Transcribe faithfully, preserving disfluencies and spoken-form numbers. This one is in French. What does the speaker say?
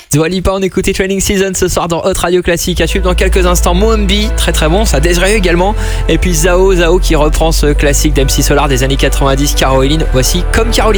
Dua Lipa, on écoutait Training Season ce soir dans Hot Radio Classique. À suivre dans quelques instants Moambi, très très bon, ça Desiree également. Et puis Zao, Zao qui reprend ce classique d'M C Solar des années quatre-vingt-dix, Caroline. Voici Comme Caroline.